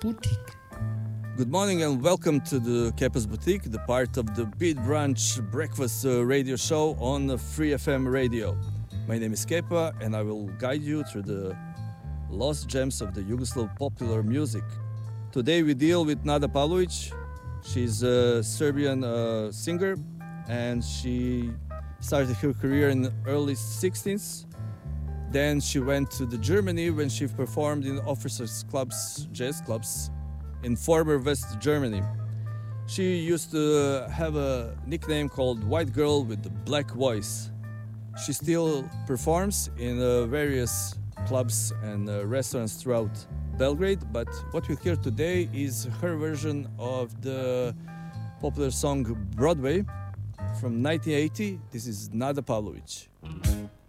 Boutique. Good morning and welcome to the Kepa's Boutique, the part of the Beat Brunch breakfast radio show on Free FM radio. My name is Kepa and I will guide you through the lost gems of the Yugoslav popular music. Today we deal with Nada Pavlović. She's a Serbian singer and she started her career in the early 16th. Then she went to Germany when she performed in officers' clubs, jazz clubs, in former West Germany. She used to have a nickname called White Girl with the Black Voice. She still performs in various clubs and restaurants throughout Belgrade, but what we'll hear today is her version of the popular song Broadway from 1980. This is Nada Pavlović.